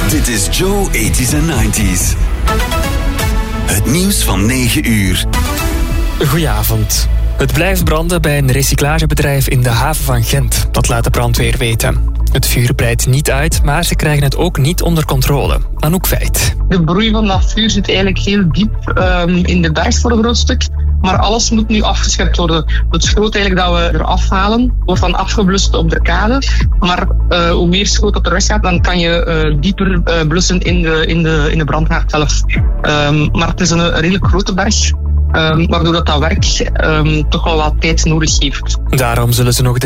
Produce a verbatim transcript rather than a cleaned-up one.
Dit is Joe eighties en nineties. Het nieuws van negen uur. Goedenavond. Het blijft branden bij een recyclagebedrijf in de haven van Gent. Dat laat de brandweer weten. Het vuur breidt niet uit, maar ze krijgen het ook niet onder controle. Anouk Veit. De broei van dat vuur zit eigenlijk heel diep um, in de berg voor een groot stuk. Maar alles moet nu afgeschept worden. Het schroot eigenlijk dat we eraf halen, wordt dan afgeblust op de kade. Maar uh, hoe meer schroot dat er weggaat, dan kan je uh, dieper uh, blussen in de, in, de, in de brandhaard zelf. Um, maar het is een, een redelijk grote berg, um, waardoor dat, dat werk um, toch wel wat tijd nodig heeft. Daarom zullen ze nog de